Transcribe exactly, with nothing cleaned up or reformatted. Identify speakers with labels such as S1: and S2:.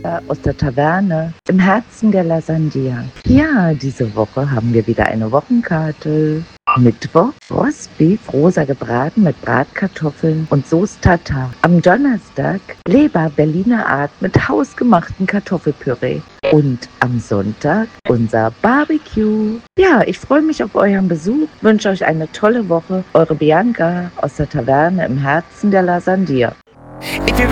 S1: Bianca aus der Taverne im Herzen der Lasandia. Ja, diese Woche haben wir wieder eine Wochenkarte. Mittwoch Rostbeef rosa gebraten mit Bratkartoffeln und Sauce Tartar. Am Donnerstag Leber Berliner Art mit hausgemachtem Kartoffelpüree. Und am Sonntag unser Barbecue. Ja, ich freue mich auf euren Besuch, wünsche euch eine tolle Woche. Eure Bianca aus der Taverne im Herzen der Lasandia.
S2: If you